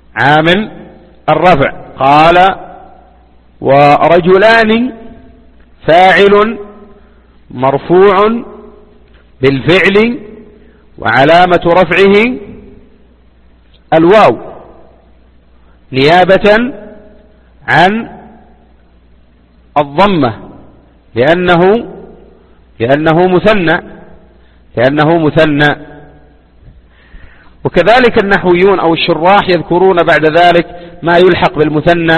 عامل الرفع. قال ورجلان فاعل مرفوع بالفعل وعلامة رفعه الواو نيابة عن الضمة لأنه مثنى. وكذلك النحويون أو الشراح يذكرون بعد ذلك ما يلحق بالمثنى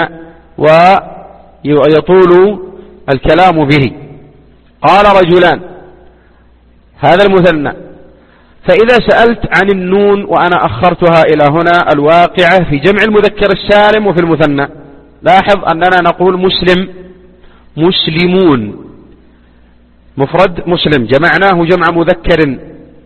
ويطول الكلام به. قال رجلان هذا المثنى. فإذا سألت عن النون وأنا أخرتها إلى هنا الواقعة في جمع المذكر السالم وفي المثنى، لاحظ أننا نقول مسلمون مفرد مسلم، جمعناه جمع مذكر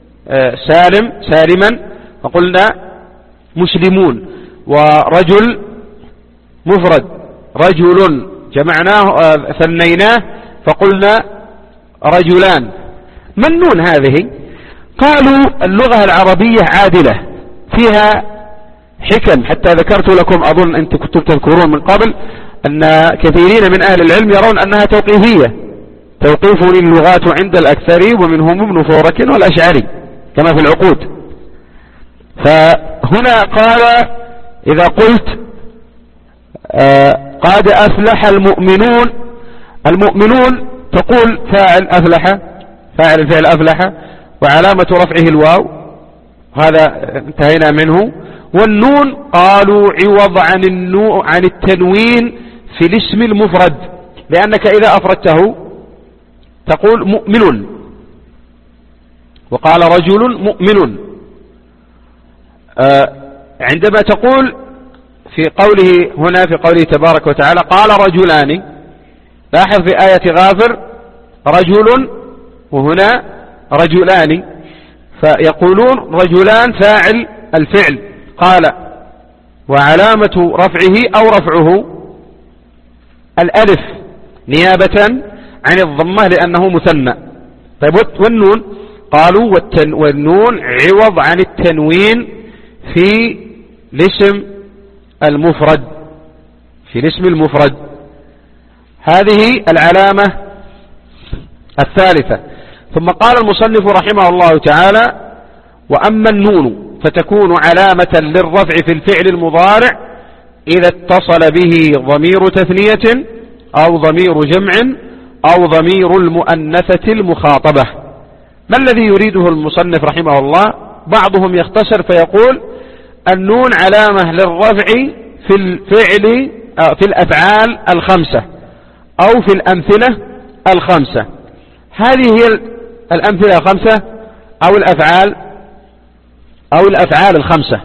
سالما فقلنا مسلمون. ورجل مفرد رجل جمعناه ثنيناه فقلنا رجلان. ما النون هذه؟ قالوا اللغة العربية عادلة فيها حكم، حتى ذكرت لكم أظن أنت كنتم تذكرون من قبل أن كثيرين من أهل العلم يرون أنها توقيفية، توقيف اللغات عند الأكثر ومنهم ابن فورك والأشعري كما في العقود. فهنا قال إذا قلت قد أفلح المؤمنون تقول فاعل أفلح، فاعل الفعل أفلح وعلامة رفعه الواو، هذا انتهينا منه. والنون قالوا عوض عن التنوين في الاسم المفرد، لأنك إذا أفردته تقول مؤمن وقال رجل مؤمن. عندما تقول في قوله هنا في قوله تبارك وتعالى قال رجلان، لاحظ في آية غافر رجل وهنا رجلان، فيقولون رجلان فاعل الفعل قال وعلامة رفعه أو رفعه الألف نيابة عن الضمة لأنه مثنى. طيب والنون قالوا والنون عوض عن التنوين في الاسم المفرد، في الاسم المفرد. هذه العلامة الثالثة. ثم قال المصنف رحمه الله تعالى وأما النون فتكون علامة للرفع في الفعل المضارع إذا اتصل به ضمير تثنية أو ضمير جمع أو ضمير المؤنثة المخاطبة. ما الذي يريده المصنف رحمه الله؟ بعضهم يختصر فيقول النون علامة للرفع في الفعل في الأفعال الخمسة أو في الأمثلة الخمسة. هذه هي الأمثلة الخمسة أو الأفعال الخمسة.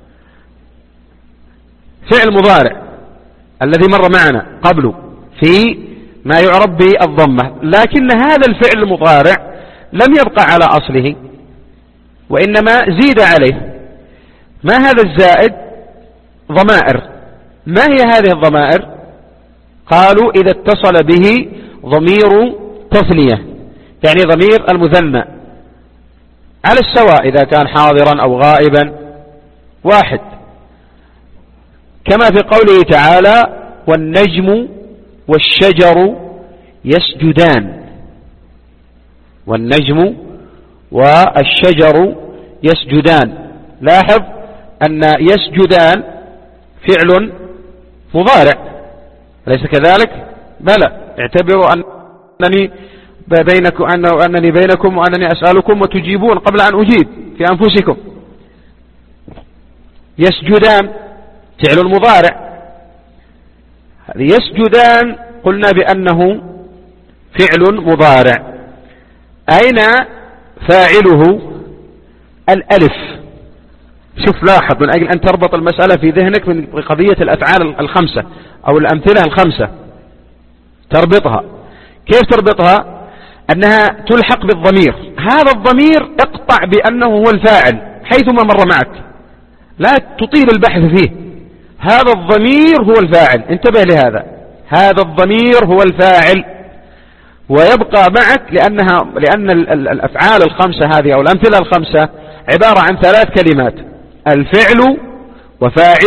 فعل مضارع الذي مر معنا قبله في ما يعرف بالضمة، لكن هذا الفعل المضارع لم يبقى على أصله وإنما زيد عليه. ما هذا الزائد؟ ضمائر. ما هي هذه الضمائر؟ قالوا إذا اتصل به ضمير تثنية، يعني ضمير المثنى على السواء إذا كان حاضرا أو غائبا واحد، كما في قوله تعالى والنجم والشجر يسجدان. والنجم والشجر يسجدان. لاحظ أن يسجدان فعل مضارع أليس كذلك؟ بلى، اعتبروا أنني بينكم وأنني أسألكم وتجيبون قبل أن أجيب في أنفسكم. يسجدان فعل مضارع. يسجدان قلنا بأنه فعل مضارع. أين فاعله؟ الألف. شوف لاحظ من أجل أن تربط المسألة في ذهنك من قضية الأفعال الخمسة أو الأمثلة الخمسة، تربطها. كيف تربطها؟ أنها تلحق بالضمير. هذا الضمير اقطع بأنه هو الفاعل حيثما مر معك، لا تطيل البحث فيه. هذا الضمير هو الفاعل، انتبه لهذا، هذا الضمير هو الفاعل ويبقى معك لأن الأفعال الخمسة هذه أو الأمثلة الخمسة عبارة عن ثلاث كلمات: الفعل وفاعله